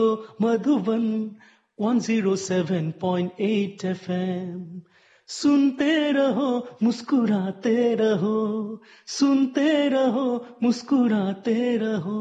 Madhuban 107.8 FM सुनते रहो मुस्कुराते रहो, सुनते रहो मुस्कुराते रहो।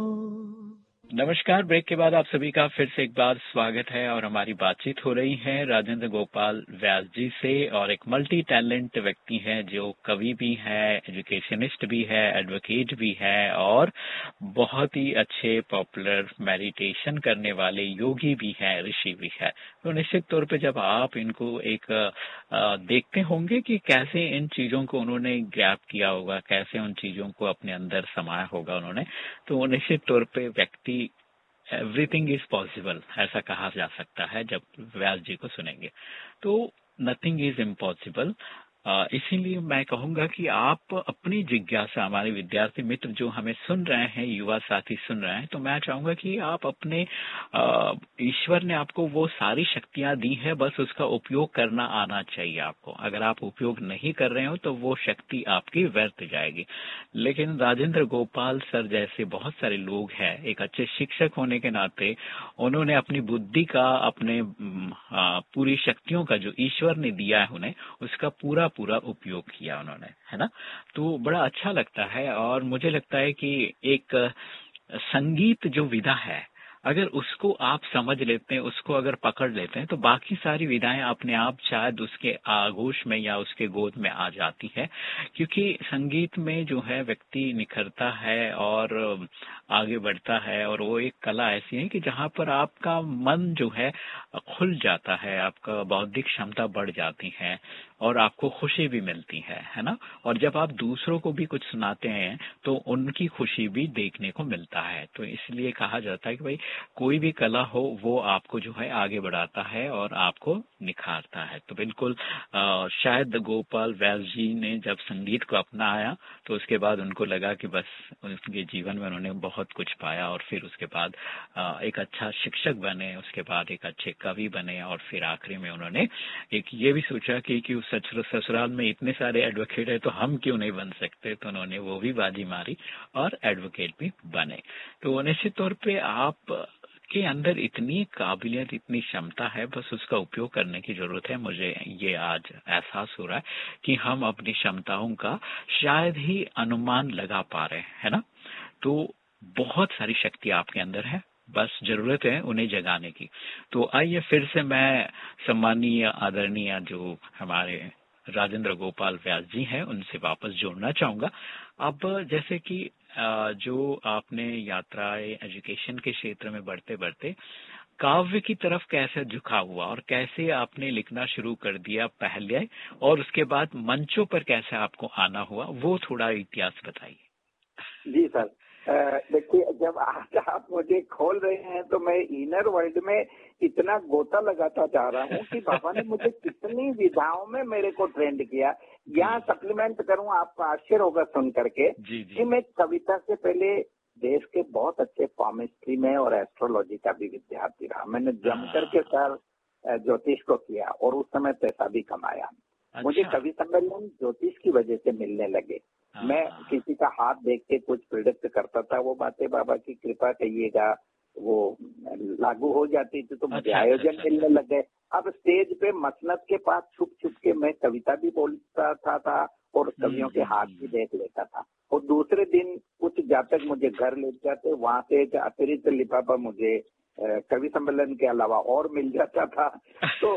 नमस्कार। ब्रेक के बाद आप सभी का फिर से एक बार स्वागत है और हमारी बातचीत हो रही है राजेंद्र गोपाल व्यास जी से। और एक मल्टी टैलेंट व्यक्ति है जो कवि भी है, एजुकेशनिस्ट भी है, एडवोकेट भी है और बहुत ही अच्छे पॉपुलर मेडिटेशन करने वाले योगी भी है, ऋषि भी है। तो निश्चित तौर पे जब आप इनको एक देखते होंगे कि कैसे इन चीजों को उन्होंने ग्रैब किया होगा, कैसे उन चीजों को अपने अंदर समाया होगा उन्होंने, तो निश्चित तौर पे व्यक्ति एवरीथिंग इज पॉसिबल ऐसा कहा जा सकता है जब व्यास जी को सुनेंगे। तो नथिंग इज इम्पॉसिबल। इसीलिए मैं कहूंगा कि आप अपनी जिज्ञासा, हमारे विद्यार्थी मित्र जो हमें सुन रहे हैं, युवा साथी सुन रहे हैं, तो मैं चाहूंगा कि आप अपने ईश्वर ने आपको वो सारी शक्तियां दी है, बस उसका उपयोग करना आना चाहिए आपको। अगर आप उपयोग नहीं कर रहे हो तो वो शक्ति आपकी व्यर्थ जाएगी। लेकिन राजेंद्र गोपाल सर जैसे बहुत सारे लोग हैं, एक अच्छे शिक्षक होने के नाते उन्होंने अपनी बुद्धि का, अपने पूरी शक्तियों का जो ईश्वर ने दिया है उन्हें, उसका पूरा उपयोग किया उन्होंने, है ना। तो बड़ा अच्छा लगता है और मुझे लगता है कि एक संगीत जो विधा है, अगर उसको आप समझ लेते हैं, उसको अगर पकड़ लेते हैं, तो बाकी सारी विधाएं अपने आप शायद उसके आगोश में या उसके गोद में आ जाती है। क्योंकि संगीत में जो है व्यक्ति निखरता है और आगे बढ़ता है, और वो एक कला ऐसी है कि जहाँ पर आपका मन जो है खुल जाता है, आपका बौद्धिक क्षमता बढ़ जाती है और आपको खुशी भी मिलती है ना। और जब आप दूसरों को भी कुछ सुनाते हैं तो उनकी खुशी भी देखने को मिलता है। तो इसलिए कहा जाता है कि भाई कोई भी कला हो वो आपको जो है आगे बढ़ाता है और आपको निखारता है। तो बिल्कुल शायद गोपाल व्यास जी ने जब संगीत को अपनाया तो उसके बाद उनको लगा कि बस उनके जीवन में उन्होंने बहुत कुछ पाया, और फिर उसके बाद एक अच्छा शिक्षक बने, उसके बाद एक अच्छे कवि बने, और फिर आखिरी में उन्होंने एक ये भी सोचा कि उस ससुराल में इतने सारे एडवोकेट है तो हम क्यों नहीं बन सकते। तो उन्होंने वो भी बाजी मारी और एडवोकेट भी बने। तो निश्चित तौर पे आप के अंदर इतनी काबिलियत, इतनी क्षमता है, बस उसका उपयोग करने की जरूरत है। मुझे ये आज एहसास हो रहा है कि हम अपनी क्षमताओं का शायद ही अनुमान लगा पा रहे हैं, है ना। तो बहुत सारी शक्ति आपके अंदर है, बस जरूरत है उन्हें जगाने की। तो आइए फिर से मैं सम्मानीय आदरणीय जो हमारे राजेंद्र गोपाल व्यास जी हैं उनसे वापस जोड़ना चाहूंगा। अब जैसे कि जो आपने यात्राएं एजुकेशन के क्षेत्र में बढ़ते बढ़ते काव्य की तरफ कैसे झुकाव हुआ और कैसे आपने लिखना शुरू कर दिया पहले, और उसके बाद मंचों पर कैसे आपको आना हुआ, वो थोड़ा इतिहास बताइए। जी सर, देखिए जब आज आप मुझे खोल रहे हैं तो मैं इनर वर्ल्ड में इतना गोता लगाता जा रहा हूँ कि बाबा ने मुझे कितनी विधाओं में मेरे को ट्रेंड किया। यहाँ सप्लीमेंट करूँ, आपको आश्चर्य होगा सुन करके कि मैं कविता से पहले देश के बहुत अच्छे केमिस्ट्री में और एस्ट्रोलॉजी का भी विद्यार्थी रहा। मैंने जम करके सर ज्योतिष को किया और उस समय पैसा भी कमाया। अच्छा। मुझे कवि सम्मेलन ज्योतिष की वजह से मिलने लगे। मैं किसी का हाथ देख के कुछ प्रिडिक्ट करता था, वो बातें बाबा की कृपा कहिएगा वो लागू हो जाती थी, तो मुझे आयोजन मिलने लग गए। अब स्टेज पे मसनद के पास छुप छुप के मैं कविता भी बोलता था और कवियों के हाथ भी देख लेता था। और दूसरे दिन कुछ जातक मुझे घर ले जाते, वहां से एक अतिरिक्त लिफाफा मुझे कवि सम्मेलन के अलावा और मिल जाता था। तो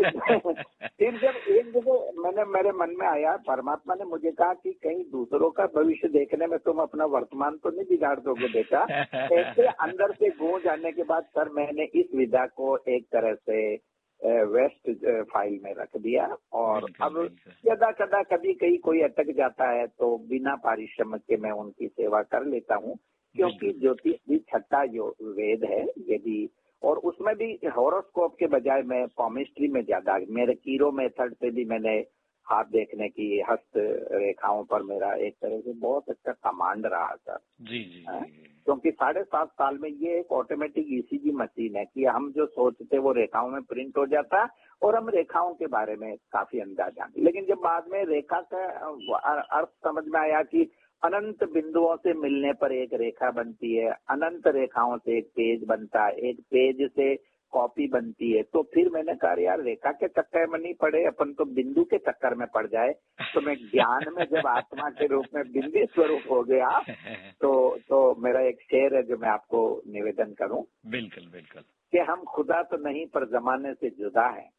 फिर जब एक जगह मेरे मन में आया, परमात्मा ने मुझे कहा कि कहीं दूसरों का भविष्य देखने में तुम अपना वर्तमान तो नहीं बिगाड़ दोगे बेटा। ऐसे अंदर से गूंज आने के बाद सर मैंने इस विधा को एक तरह से वेस्ट फाइल में रख दिया। और अब यदा कदा कभी कहीं कोई अटक जाता है तो बिना पारिश्रम के मैं उनकी सेवा कर लेता हूँ, क्योंकि ज्योतिष भी छठा जो वेद है यदि, और उसमें भी हॉरोस्कोप के बजाय मैं केमिस्ट्री में ज्यादा, मेरे कीरो मेथड से भी मैंने हाथ देखने की, हस्त रेखाओं पर मेरा एक तरह से बहुत अच्छा कमांड रहा सर। जी। क्योंकि 7.5 साल में ये एक ऑटोमेटिक ईसीजी मशीन है कि हम जो सोचते वो रेखाओं में प्रिंट हो जाता और हम रेखाओं के बारे में काफी अंदाजा। लेकिन जब बाद में रेखा का अर्थ समझ में आया कि अनंत बिंदुओं से मिलने पर एक रेखा बनती है, अनंत रेखाओं से एक पेज बनता है, एक पेज से कॉपी बनती है। तो फिर मैंने कहा यार रेखा के चक्कर में नहीं पड़े, अपन तो बिंदु के चक्कर में पड़ जाए। तो मैं ज्ञान में जब आत्मा के रूप में बिंदु स्वरूप हो गया तो मेरा एक शेर है जो मैं आपको निवेदन करूं। बिल्कुल बिल्कुल। कि हम खुदा तो नहीं पर जमाने से जुदा है।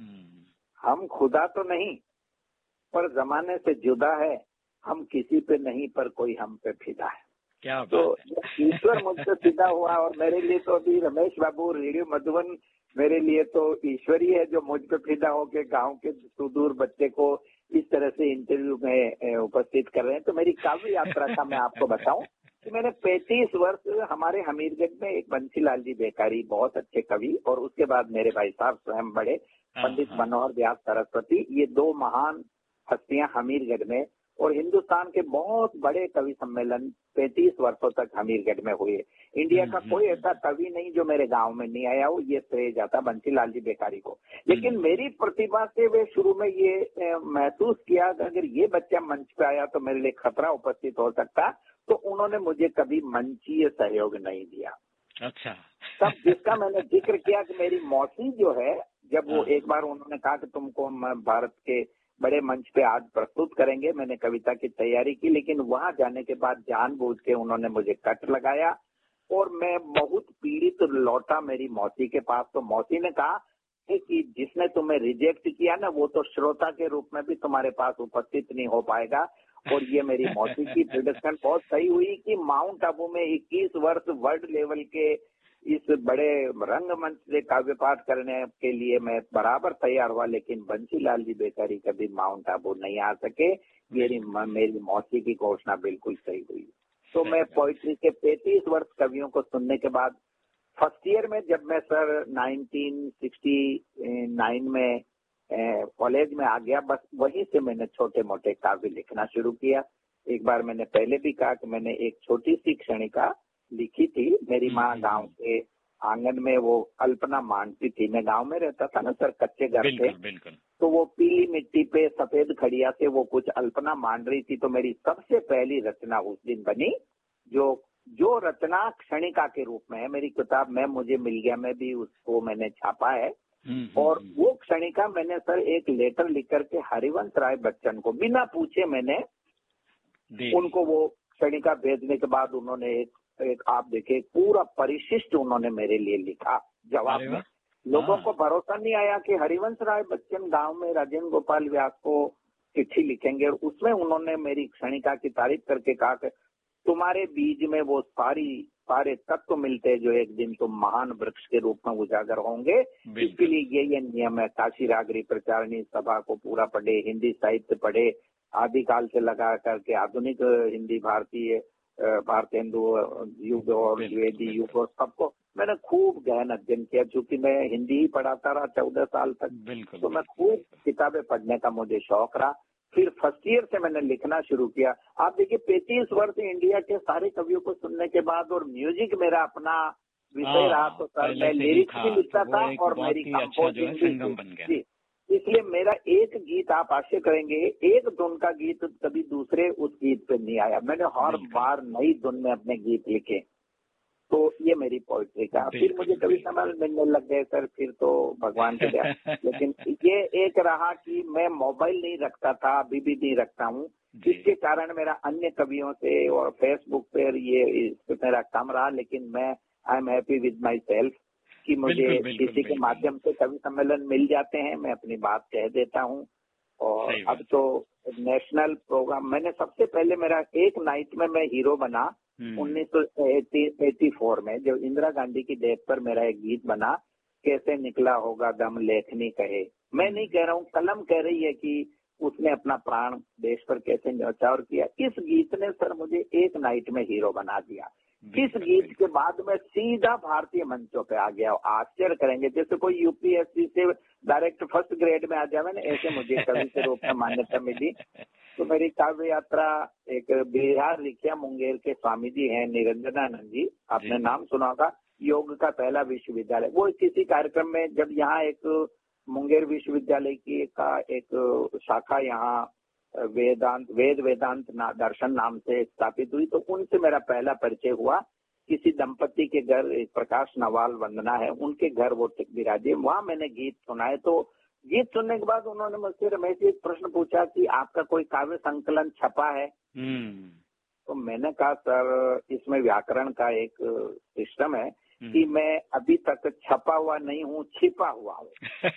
हम खुदा तो नहीं पर जमाने से जुदा है, हम किसी पे नहीं पर कोई हम पे फिदा है। क्या तो ईश्वर मुझसे फिदा हुआ और मेरे लिए तो अभी रमेश बाबू रेडियो मधुबन मेरे लिए तो ईश्वर ही है जो मुझ पे फिदा होके गांव के सुदूर बच्चे को इस तरह से इंटरव्यू में उपस्थित कर रहे हैं। तो मेरी काव्य यात्रा का मैं आपको बताऊं कि मैंने 35 वर्ष हमारे हमीरगंज में एक बंसीलाल जी बेकारी बहुत अच्छे कवि और उसके बाद मेरे भाई साहब स्वयं बड़े पंडित मनोहर व्यास सरस्वती, ये दो महान हस्तियां हमीरगढ़ में और हिंदुस्तान के बहुत बड़े कवि सम्मेलन 35 वर्षों तक हमीरगढ़ में हुए। इंडिया का कोई ऐसा कवि नहीं जो मेरे गांव में नहीं आया हो, ये श्रेय जाता बंसीलाल जी बेकारी को। लेकिन मेरी प्रतिभा से वे शुरू में ये महसूस किया कि अगर ये बच्चा मंच पे आया तो मेरे लिए खतरा उपस्थित हो सकता, तो उन्होंने मुझे कभी मंचीय सहयोग नहीं दिया। अच्छा। तब जिसका मैंने जिक्र किया कि मेरी मौसी जो है, जब वो एक बार उन्होंने कहा कि तुमको भारत के बड़े मंच पे आज प्रस्तुत करेंगे, मैंने कविता की तैयारी की, लेकिन वहां जाने के बाद जानबूझ के उन्होंने मुझे कट लगाया और मैं बहुत पीड़ित लौटा मेरी मौसी के पास। तो मौसी ने कहा कि जिसने तुम्हें रिजेक्ट किया ना वो तो श्रोता के रूप में भी तुम्हारे पास उपस्थित नहीं हो पाएगा। और ये मेरी मौसी की प्रिडिक्शन बहुत सही हुई कि माउंट आबू में 21 वर्ष वर्ल्ड लेवल के इस बड़े रंगमंच से काव्य पाठ करने के लिए मैं बराबर तैयार हुआ, लेकिन बंसीलाल जी बेकारी कभी माउंट आबू नहीं आ सके। मेरी मौसी की घोषणा बिल्कुल सही हुई। तो मैं पोइट्री के 35 वर्ष कवियों को सुनने के बाद फर्स्ट ईयर में जब मैं सर 1969 में कॉलेज में आ गया, बस वहीं से मैंने छोटे मोटे काव्य लिखना शुरू किया। एक बार मैंने पहले भी कहा कि मैंने एक छोटी सी क्षणिका लिखी थी। मेरी माँ गांव के आंगन में वो अल्पना मांडती थी। मैं गांव में रहता था ना सर, कच्चे घर थे, तो वो पीली मिट्टी पे सफेद खड़िया से वो कुछ अल्पना मांड रही थी। तो मेरी सबसे पहली रचना उस दिन बनी, जो रचना क्षणिका के रूप में है। मेरी किताब में मुझे मिल गया में भी उसको मैंने छापा है। और वो क्षणिका मैंने सर एक लेटर लिख करके हरिवंश राय बच्चन को बिना पूछे मैंने उनको वो क्षणिका भेजने के बाद उन्होंने एक आप देखिए पूरा परिशिष्ट उन्होंने मेरे लिए लिखा जवाब में। लोगों को भरोसा नहीं आया कि हरिवंश राय बच्चन गांव में राजेंद्र गोपाल व्यास को चिट्ठी लिखेंगे, और उसमें उन्होंने मेरी क्षणिका की तारीफ करके कहा कि तुम्हारे बीज में वो सारे तत्व मिलते हैं जो एक दिन तुम महान वृक्ष के रूप में उजागर होंगे। इसके लिए ये नियम है, काशी रागरी प्रचारणी सभा को पूरा पढ़े, हिंदी साहित्य पढ़े, आदिकाल से लगा करके आधुनिक हिंदी भारत हिंदू युग और वेदी युग और सबको मैंने खूब गहन अध्ययन किया। चूंकि मैं हिंदी ही पढ़ाता रहा 14 साल तक, तो मैं खूब किताबें पढ़ने का मुझे शौक रहा। फिर फर्स्ट ईयर से मैंने लिखना शुरू किया। आप देखिए 35 वर्ष इंडिया के सारे कवियों को सुनने के बाद और म्यूजिक मेरा अपना विषय रहा, तो सर मैं लिरिक्स भी लिखता था और मेरी कंपोजिंग भी। इसलिए मेरा एक गीत आप आश्चर्य करेंगे, एक धुन का गीत कभी दूसरे उस गीत पे नहीं आया। मैंने हर बार नई धुन में अपने गीत लिखे। तो ये मेरी पोइट्री का। फिर मुझे कभी समय मिलने लग गए सर, फिर तो भगवान के दया। लेकिन ये एक रहा कि मैं मोबाइल नहीं रखता था, अभी भी नहीं रखता हूँ। इसके कारण मेरा अन्य कवियों से और फेसबुक पर ये मेरा कम रहा। लेकिन मैं I am happy with my self कि मुझे किसी के माध्यम से कवि सम्मेलन मिल जाते हैं, मैं अपनी बात कह देता हूँ। और अब तो नेशनल प्रोग्राम मैंने सबसे पहले मेरा एक नाइट में मैं हीरो बना 1984 में, जब इंदिरा गांधी की डेथ पर मेरा एक गीत बना, कैसे निकला होगा दम लेखनी कहे। मैं नहीं कह रहा हूँ, कलम कह रही है कि उसने अपना प्राण देश पर कैसे न्यौछावर किया। इस गीत ने सर मुझे एक नाइट में हीरो बना दिया। इस गीत के बाद मैं सीधा भारतीय मंचों पे आ गया। आश्चर्य करेंगे, जैसे कोई यूपीएससी से डायरेक्ट फर्स्ट ग्रेड में आ जावे ना, ऐसे मुझे कवि के रूप में मान्यता मिली। तो मेरी काव्य यात्रा एक बिहार लिखिया मुंगेर के स्वामी जी हैं निरंजनानंद जी, आपने नाम सुना होगा, योग का पहला विश्वविद्यालय। वो किसी कार्यक्रम में जब यहाँ एक मुंगेर विश्वविद्यालय की एक शाखा यहाँ वेद वेदांत दर्शन नाम से स्थापित हुई, तो उनसे मेरा पहला परिचय हुआ। किसी दंपति के घर, एक प्रकाश नवाल वंदना है, उनके घर वो विराजे, वहां मैंने गीत सुनाए। तो गीत सुनने के बाद उन्होंने मुझसे, रमेश जी, एक प्रश्न पूछा कि आपका कोई काव्य संकलन छपा है? तो मैंने कहा सर, इसमें व्याकरण का एक सिस्टम है कि मैं अभी तक छपा हुआ नहीं हूँ, छिपा हुआ हूँ।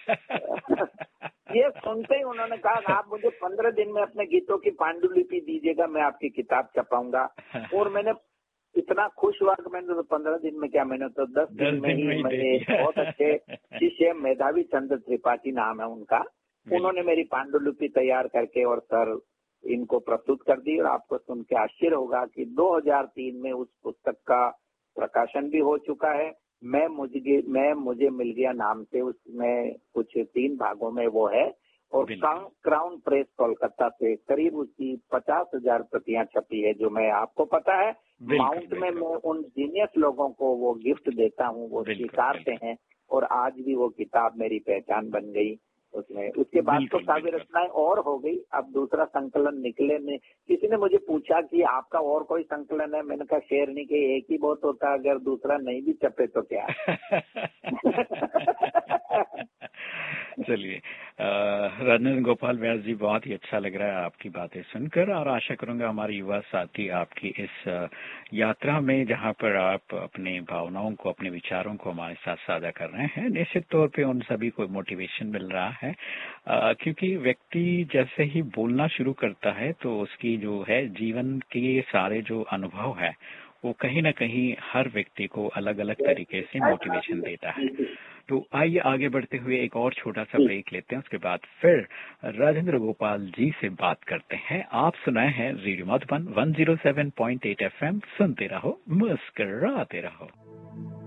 ये सुनते ही उन्होंने कहा आप मुझे 15 दिन में अपने गीतों की पांडुलिपि दीजिएगा, मैं आपकी किताब छपाऊंगा। और मैंने इतना खुश हुआ कि मैंने तो 15 दिन में क्या, मैंने तो 10 दिन में ही मेरे बहुत अच्छे शिष्य मेधावी चंद्र त्रिपाठी नाम है उनका, उन्होंने मेरी पांडुलिपि तैयार करके और सर इनको प्रस्तुत कर दी। और आपको सुन के आश्चर्य होगा कि 2003 में उस पुस्तक का प्रकाशन भी हो चुका है। मुझे मिल गया नाम से, उसमें कुछ 3 भागों में वो है। और क्राउन प्रेस कोलकाता से करीब उसकी 50,000 प्रतियां छपी है, जो मैं, आपको पता है, माउंट में मैं उन जीनियस लोगों को वो गिफ्ट देता हूँ, वो स्वीकारते हैं। और आज भी वो किताब मेरी पहचान बन गई उसमें। उसके बाद तो काव्य रचनाएं और हो गई। अब दूसरा संकलन निकले में, किसी ने मुझे पूछा कि आपका और कोई संकलन है? मैंने कहा शेर नहीं के एक ही बहुत होता, अगर दूसरा नहीं भी छपे तो क्या। चलिए, राजेंद्र गोपाल व्यास जी, बहुत ही अच्छा लग रहा है आपकी बातें सुनकर, और आशा करूंगा हमारे युवा साथी आपकी इस यात्रा में, जहां पर आप अपने भावनाओं को, अपने विचारों को हमारे साथ साझा कर रहे हैं, निश्चित तौर पे उन सभी को मोटिवेशन मिल रहा है। क्योंकि व्यक्ति जैसे ही बोलना शुरू करता है तो उसकी जो है जीवन के सारे जो अनुभव है वो कहीं ना कहीं हर व्यक्ति को अलग अलग तरीके से मोटिवेशन देता है। तो आइए आगे बढ़ते हुए एक और छोटा सा ब्रेक लेते हैं, उसके बाद फिर राजेंद्र गोपाल जी से बात करते हैं। आप सुनाए हैं रेडियो मधुबन 107.8 FM, सुनते रहो, मुस्कराते रहो।